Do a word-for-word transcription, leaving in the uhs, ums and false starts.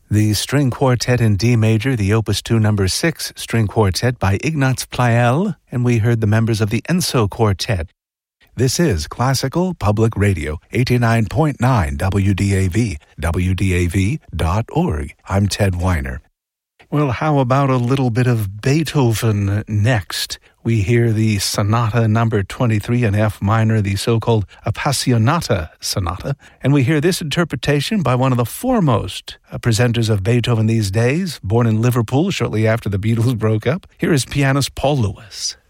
The String Quartet in D major, the Opus two number six String Quartet by Ignaz Pleyel, and we heard the members of the Enso Quartet. This is Classical Public Radio, eighty-nine point nine W D A V, W D A V dot org. I'm Ted Weiner. Well, how about a little bit of Beethoven next? We hear the Sonata number twenty-three in F minor, the so-called Appassionata Sonata, and we hear this interpretation by one of the foremost uh, presenters of Beethoven these days, born in Liverpool shortly after the Beatles broke up. Here is pianist Paul Lewis.